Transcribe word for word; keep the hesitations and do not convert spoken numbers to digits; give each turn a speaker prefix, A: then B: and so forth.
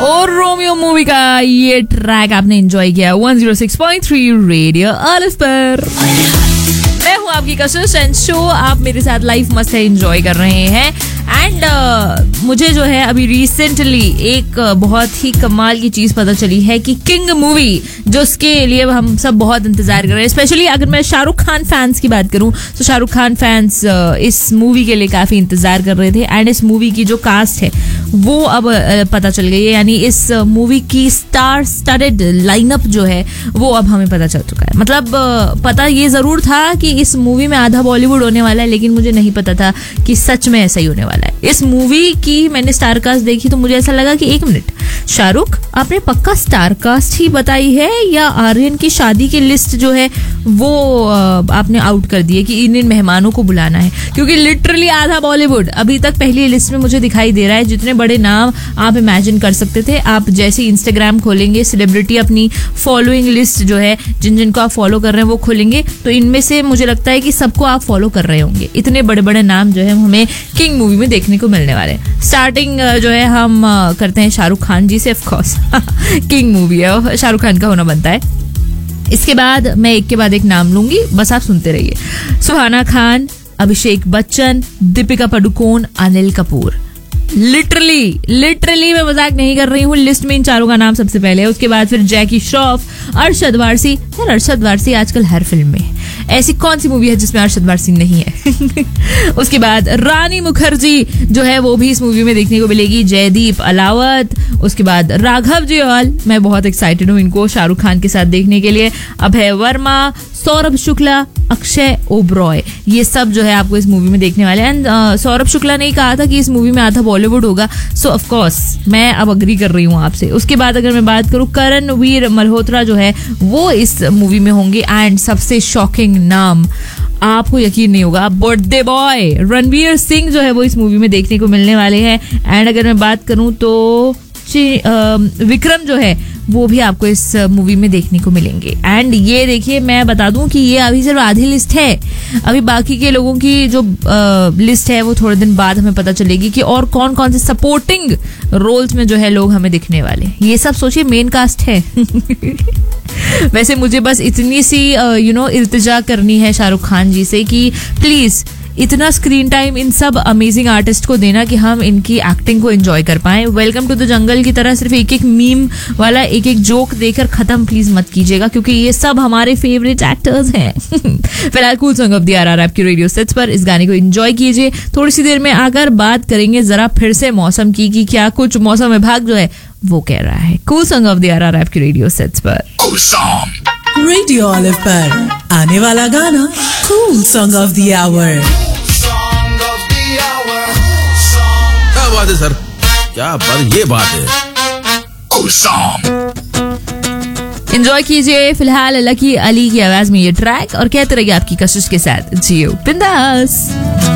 A: और Romeo movie का ये ट्रैक आपने एंजॉय किया one zero six point three radio अलिफ पर। मैं हूँ आपकी कशिश एंड शो आप मेरे साथ लाइफ मस्त है एंजॉय कर रहे हैं। एंड uh, मुझे जो है अभी रिसेंटली एक uh, बहुत ही कमाल की चीज पता चली है कि किंग मूवी जो उसके लिए हम सब बहुत इंतजार कर रहे हैं। स्पेशली अगर मैं शाहरुख खान फैंस की बात करूं तो शाहरुख खान फैंस uh, इस मूवी के लिए काफी इंतजार कर रहे थे। एंड इस मूवी की जो कास्ट है वो अब uh, पता चल गई है, यानी इस मूवी uh, की स्टार स्टारेड लाइनअप जो है वो अब हमें पता चल चुका है। मतलब uh, पता ये जरूर था कि इस मूवी में आधा बॉलीवुड होने वाला है, लेकिन मुझे नहीं पता था कि सच में ऐसा ही होने वाला है। इस मूवी की मैंने स्टार कास्ट देखी तो मुझे ऐसा लगा कि एक मिनट, शाहरुख आपने पक्का स्टार कास्ट ही बताई है या आर्यन की शादी की लिस्ट जो है वो आपने आउट कर दी है कि इन इन मेहमानों को बुलाना है? क्योंकि लिटरली आधा बॉलीवुड अभी तक पहली लिस्ट में मुझे दिखाई दे रहा है। जितने बड़े नाम आप इमेजिन कर सकते थे, आप जैसे इंस्टाग्राम खोलेंगे, सेलिब्रिटी अपनी फॉलोइंग लिस्ट जो है जिन जिनको आप फॉलो कर रहे हैं वो खोलेंगे तो इनमें से मुझे लगता है कि सबको आप फॉलो कर रहे होंगे। इतने बड़े बड़े नाम जो है हमें किंग मूवी में देखने को मिलने वाले हैं। स्टार्टिंग जो है हम करते हैं शाहरुख खान जी से, ऑफ कोर्स किंग मूवी है, शाहरुख खान का होना बनता है। इसके बाद मैं एक के बाद एक नाम लूंगी, बस आप सुनते रहिए। सुहाना खान, अभिषेक बच्चन, दीपिका पादुकोण, अनिल कपूर। लिटरली लिटरली मैं मजाक नहीं कर रही हूँ, लिस्ट में इन चारों का नाम सबसे पहले है। उसके बाद फिर जैकी श्रॉफ, अरशद वारसी। यार अरशद वारसी आजकल हर फिल्म में, ऐसी कौन सी मूवी है जिसमें अरशद वारसी नहीं है? उसके बाद रानी मुखर्जी जो है वो भी इस मूवी में देखने को मिलेगी, जयदीप अलावत। उसके बाद राघव जुयाल, मैं बहुत एक्साइटेड हूँ इनको शाहरुख खान के साथ देखने के लिए। अभय वर्मा, सौरभ शुक्ला, अक्षय ओबरॉय, ये सब जो है आपको इस मूवी में देखने वाले हैं। एंड uh, सौरभ शुक्ला ने कहा था कि इस मूवी में आधा बॉलीवुड होगा, सो ऑफ कोर्स मैं अब अग्री कर रही हूँ आपसे। उसके बाद अगर मैं बात करूँ, करणवीर मल्होत्रा जो है वो इस मूवी में होंगे। एंड सबसे शॉकिंग नाम, आपको यकीन नहीं होगा, बर्थडे बॉय रणवीर सिंह जो है वो इस मूवी में देखने को मिलने वाले हैं। एंड अगर मैं बात करूँ तो विक्रम जो है वो भी आपको इस मूवी में देखने को मिलेंगे। एंड ये देखिए, मैं बता दूं कि ये अभी सिर्फ आधी लिस्ट है, अभी बाकी के लोगों की जो आ, लिस्ट है वो थोड़े दिन बाद हमें पता चलेगी कि और कौन कौन से सपोर्टिंग रोल्स में जो है लोग हमें दिखने वाले। ये सब सोचिए मेन कास्ट है। वैसे मुझे बस इतनी सी यू नो इल्तिजा करनी है शाहरुख खान जी से कि प्लीज इतना स्क्रीन टाइम इन सब अमेजिंग आर्टिस्ट को देना कि हम इनकी एक्टिंग को एंजॉय कर पाए। वेलकम टू द जंगल की तरह सिर्फ एक एक मीम वाला एक एक जोक देकर खत्म प्लीज मत कीजिएगा, क्योंकि ये सब हमारे फेवरेट एक्टर्स हैं। फिलहाल cool song of the are are आपकी रेडियो सेट्स पर इस गाने को एंजॉय कीजिए। थोड़ी सी देर में आकर बात करेंगे जरा फिर से मौसम की कि क्या कुछ मौसम विभाग जो है वो कह रहा है। Cool song of the are are आपकी रेडियो सेट्स पर
B: रेडियो ऑलिव पर आने वाला गाना cool song of the our.
C: क्या बात है सर, क्या बात, ये बात है।
A: एंजॉय कीजिए फिलहाल लकी अली की आवाज में ये ट्रैक और कहते रहिए आपकी कशिश के साथ जियो बिंदास।